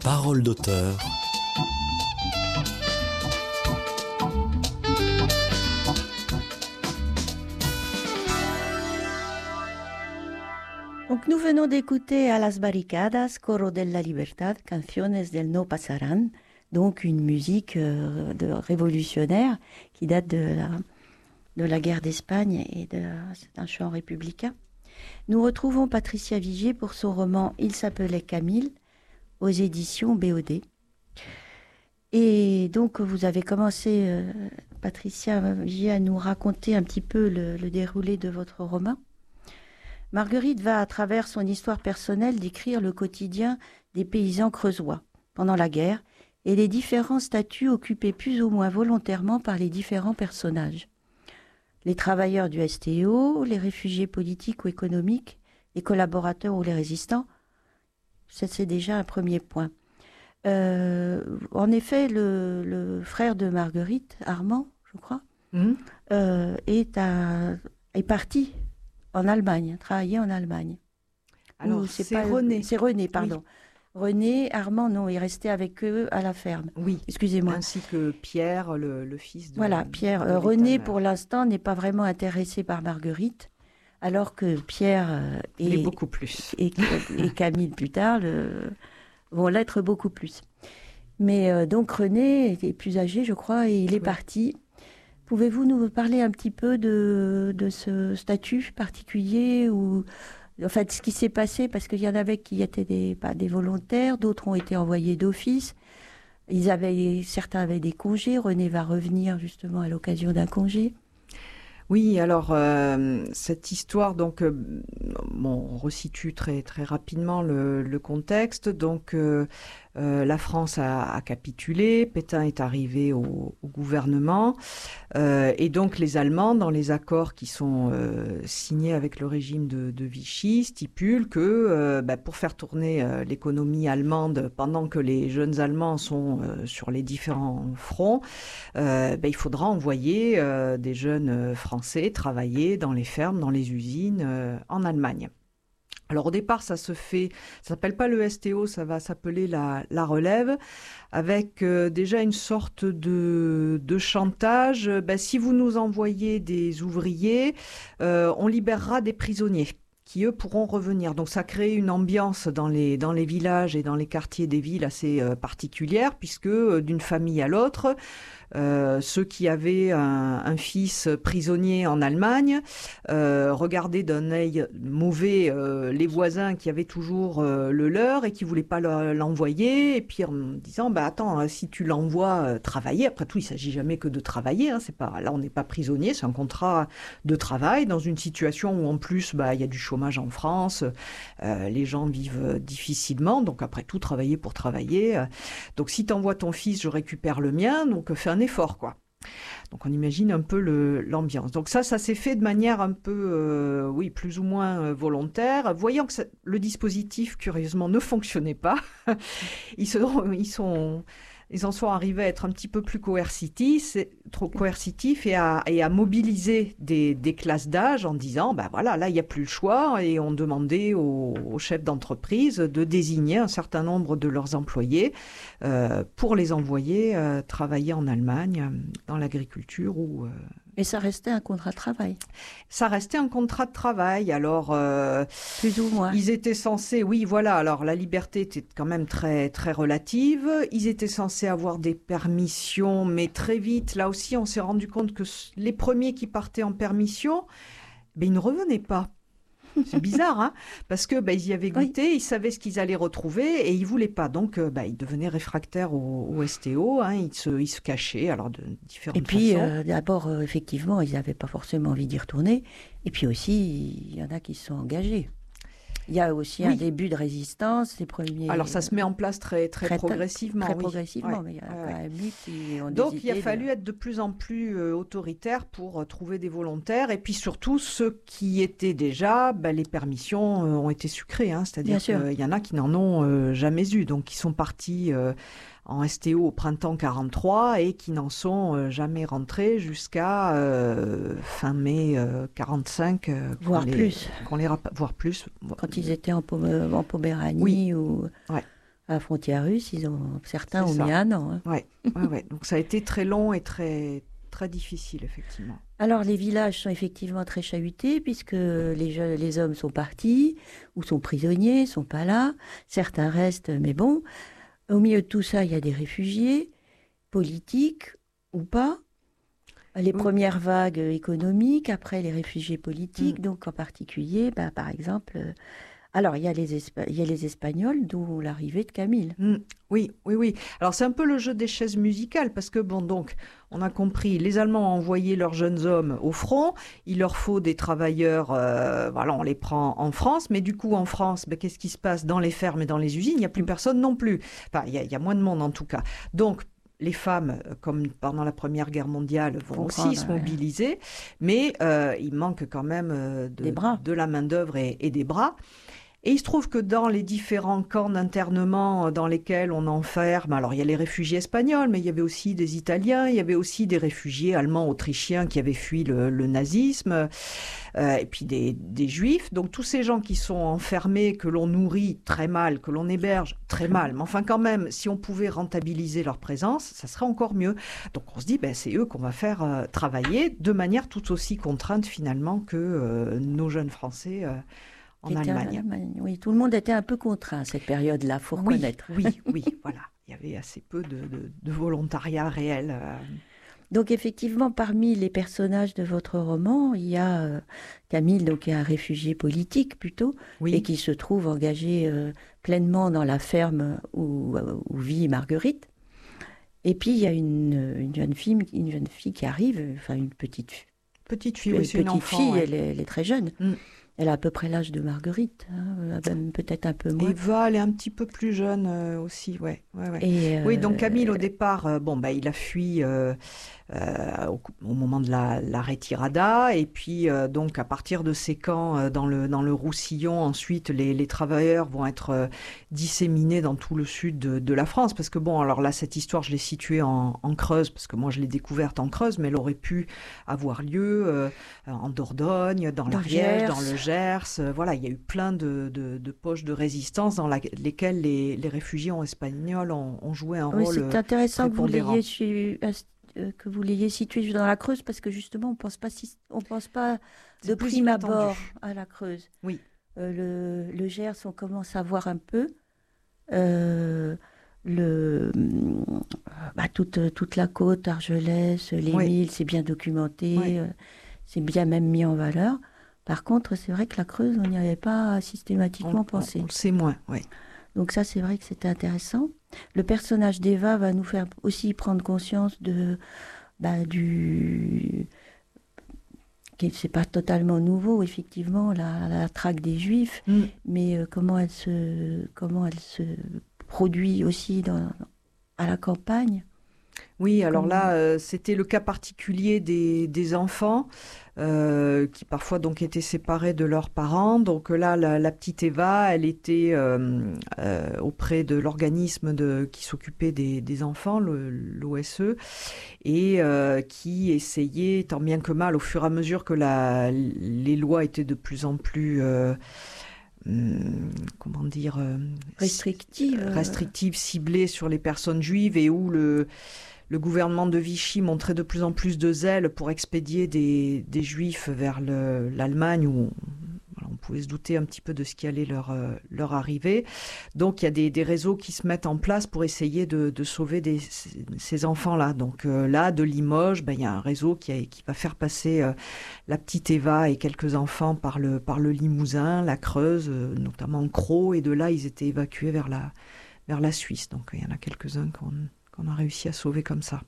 Parole d'auteur. Donc nous venons d'écouter A las barricadas, Coro de la Libertad, Canciones del No Pasarán, donc une musique révolutionnaire qui date de la guerre d'Espagne et c'est un chant républicain. Nous retrouvons Patricia Vigier pour son roman Il s'appelait Camille aux éditions BOD. Et donc vous avez commencé, Patricia Vigier, à nous raconter un petit peu le déroulé de votre roman. Marguerite va, à travers son histoire personnelle, décrire le quotidien des paysans creusois pendant la guerre et les différents statuts occupés plus ou moins volontairement par les différents personnages. Les travailleurs du STO, les réfugiés politiques ou économiques, les collaborateurs ou les résistants, c'est déjà un premier point. En effet, le frère de Marguerite, Armand, je crois, est parti en Allemagne, travailler en Allemagne. Alors, c'est René. C'est René, pardon. Oui. René, Armand, non, est resté avec eux à la ferme. Oui. Excusez-moi. Ainsi que Pierre, le fils de... Voilà, Pierre. René, pour l'instant, n'est pas vraiment intéressé par Marguerite, alors que Pierre est beaucoup plus. Et Camille, plus tard, vont l'être beaucoup plus. Mais donc, René est plus âgé, je crois, et il est parti. Pouvez-vous nous parler un petit peu de ce statut particulier ou en fait ce qui s'est passé, parce qu'il y en avait qui étaient des volontaires, d'autres ont été envoyés d'office. Certains avaient des congés. René va revenir justement à l'occasion d'un congé. Oui, alors cette histoire, donc on resitue très très rapidement le contexte. Donc la France a capitulé, Pétain est arrivé au gouvernement, et donc les Allemands, dans les accords qui sont signés avec le régime de Vichy, stipulent que pour faire tourner l'économie allemande pendant que les jeunes Allemands sont sur les différents fronts, il faudra envoyer des jeunes Français travailler dans les fermes, dans les usines en Allemagne. Alors au départ, ça s'appelle pas le STO, ça va s'appeler la relève, avec déjà une sorte de chantage. Si vous nous envoyez des ouvriers, on libérera des prisonniers qui, eux, pourront revenir. Donc ça crée une ambiance dans les villages et dans les quartiers des villes assez particulière, puisque d'une famille à l'autre, ceux qui avaient un fils prisonnier en Allemagne regardaient d'un œil mauvais les voisins qui avaient toujours le leur et qui voulaient pas l'envoyer, et puis en disant attends, si tu l'envoies travailler, après tout il s'agit jamais que de travailler, c'est pas, là on n'est pas prisonnier, c'est un contrat de travail dans une situation où en plus il y a du chômage en France, les gens vivent difficilement, donc après tout travailler pour travailler, donc si t'envoies ton fils, je récupère le mien, donc fais un effort, quoi. Donc on imagine un peu l'ambiance. Donc ça s'est fait de manière un peu, plus ou moins volontaire. Voyant que le dispositif, curieusement, ne fonctionnait pas, ils en sont arrivés à être un petit peu plus coercitifs et à mobiliser des classes d'âge en disant, là, il n'y a plus le choix, et on demandait aux chefs d'entreprise de désigner un certain nombre de leurs employés pour les envoyer travailler en Allemagne, dans l'agriculture ou... Et ça restait un contrat de travail. Ça restait un contrat de travail. Alors, plus ou moins. Ils étaient censés, oui, voilà. Alors, la liberté était quand même très, très relative. Ils étaient censés avoir des permissions, mais très vite, là aussi, on s'est rendu compte que les premiers qui partaient en permission, ils ne revenaient pas. C'est bizarre, parce que ils y avaient goûté, ils savaient ce qu'ils allaient retrouver et ils voulaient pas. Donc, ils devenaient réfractaires au STO. Ils se cachaient, alors de différentes façons. Et puis, d'abord, effectivement, ils n'avaient pas forcément envie d'y retourner. Et puis aussi, il y en a qui se sont engagés. Il y a aussi un début de résistance, les premiers... Alors, ça se met en place très, très progressivement. Très progressivement, mais il y a quand même eu qui ont Donc, il a fallu être de plus en plus autoritaire pour trouver des volontaires. Et puis, surtout, ceux qui étaient déjà, les permissions ont été sucrées. C'est-à-dire qu'il y en a qui n'en ont jamais eu. Donc, ils sont partis... en STO au printemps 43 et qui n'en sont jamais rentrés jusqu'à fin mai 45. Voire plus. Voire plus. Quand ils étaient en Poméranie ou À la frontière russe, certains ont C'est ça. mis 1 an. Hein. Ouais, ouais, ouais. Donc ça a été très long et très, très difficile, effectivement. Alors, les villages sont effectivement très chahutés puisque les hommes sont partis ou sont prisonniers, sont pas là. Certains restent, mais bon. Au milieu de tout ça, il y a des réfugiés, politiques ou pas. Les Oui. premières vagues économiques, après les réfugiés Mm. politiques, donc en particulier, bah, par exemple, alors il y a les Espagnols, d'où l'arrivée de Camille. Mm. Oui, oui, oui. Alors c'est un peu le jeu des chaises musicales parce que bon, donc on a compris, les Allemands ont envoyé leurs jeunes hommes au front. Il leur faut des travailleurs, voilà, on les prend en France, mais du coup en France, ben, qu'est-ce qui se passe dans les fermes et dans les usines? Il n'y a plus Mm. personne non plus. Enfin, il y a moins de monde en tout cas. Donc les femmes, comme pendant la Première Guerre mondiale, vont aussi Comprendre, se ouais. mobiliser, mais il manque quand même Des bras. de la main-d'œuvre et des bras. Et il se trouve que dans les différents camps d'internement dans lesquels on enferme, alors il y a les réfugiés espagnols, mais il y avait aussi des Italiens, il y avait aussi des réfugiés allemands, autrichiens qui avaient fui le nazisme, et puis des Juifs. Donc tous ces gens qui sont enfermés, que l'on nourrit très mal, que l'on héberge très mal, mais enfin quand même, si on pouvait rentabiliser leur présence, ça serait encore mieux. Donc on se dit, ben, c'est eux qu'on va faire travailler de manière tout aussi contrainte finalement que nos jeunes Français Qui en était en Allemagne. Allemagne. Oui, tout le monde était un peu contraint à cette période-là, faut Oui, reconnaître. oui, oui, voilà. Il y avait assez peu de volontariat réel. Donc effectivement, parmi les personnages de votre roman, il y a Camille, donc qui est un réfugié politique plutôt, et Oui, qui se trouve engagé pleinement dans la ferme où vit Marguerite. Et puis il y a une jeune fille qui arrive, enfin petite fille, oui, c'est une petite enfant. fille, Ouais. elle est très jeune. Mm. Elle a à peu près l'âge de Marguerite, hein, même peut-être un peu moins. Eva, elle est un petit peu plus jeune aussi, ouais, ouais, ouais. Et Oui, donc Camille, au départ, bon, bah, il a fui au moment de la retirada, et puis donc à partir de ces camps dans le Roussillon, ensuite les travailleurs vont être disséminés dans tout le sud de la France, parce que bon, alors là, cette histoire, je l'ai située en Creuse, parce que moi, je l'ai découverte en Creuse, mais elle aurait pu avoir lieu en Dordogne, dans dans le l'Ariège, dans Gers. le Gers. Voilà, il y a eu plein de poches de résistance dans lesquelles les réfugiés espagnols ont joué un Oui, rôle c'est intéressant prépondérant. que vous l'ayez situé dans la Creuse parce que justement, on pense pas de C'est plus prime inattendu. abord à la Creuse. Oui, Le Gers, on commence à voir un peu. Euh, le, toute la côte, Argelès, les oui, milles, c'est bien oui. documenté, c'est bien même mis en valeur. Par contre, c'est vrai que la Creuse, on n'y avait pas systématiquement On pensé. le sait moins, oui. Donc ça, c'est vrai que c'était intéressant. Le personnage d'Eva va nous faire aussi prendre conscience du que c'est pas totalement nouveau, effectivement, la traque des Juifs, Mm. mais comment elle se produit aussi à la campagne. Oui, alors Comment... là, c'était le cas particulier des enfants qui parfois donc étaient séparés de leurs parents. Donc là, la petite Eva, elle était auprès de l'organisme qui s'occupait des enfants, l'OSE, et qui essayait, tant bien que mal, au fur et à mesure que les lois étaient de plus en plus comment dire, restrictive. restrictives, ciblées sur les personnes juives et où le gouvernement de Vichy montrait de plus en plus de zèle pour expédier des juifs vers l'Allemagne où voilà, on pouvait se douter un petit peu de ce qui allait leur arriver. Donc il y a des réseaux qui se mettent en place pour essayer de sauver ces enfants-là. Donc là, de Limoges, ben, il y a un réseau qui va faire passer la petite Eva et quelques enfants par le Limousin, la Creuse, notamment Crau, et de là, ils étaient évacués vers la Suisse. Donc il y en a quelques-uns qu'on a réussi à sauver comme ça.